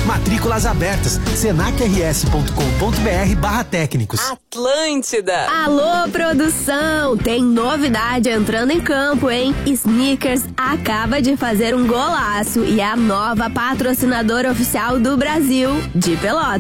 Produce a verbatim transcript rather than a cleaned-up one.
Matrículas abertas. senac r s ponto com ponto b r barra técnicos. Atlântida. Alô, produção! Tem novidade entrando em campo, hein? Snickers acaba de fazer um golaço e é a nova patrocinadora oficial do Brasil de Pelotas.